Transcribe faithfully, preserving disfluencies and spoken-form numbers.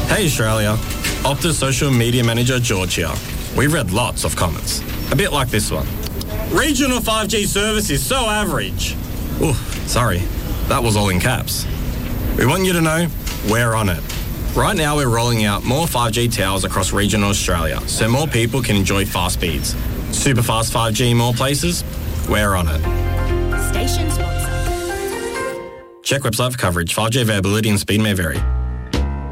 Hey Australia, Optus social media manager George here. We read lots of comments, a bit like this one. Regional five G service is so average. Ooh, sorry, that was all in caps. We want you to know we're on it. Right now we're rolling out more five G towers across regional Australia so more people can enjoy fast speeds. Super fast five G in more places? We're on it. Station sponsor. Check website for coverage. five G availability and speed may vary.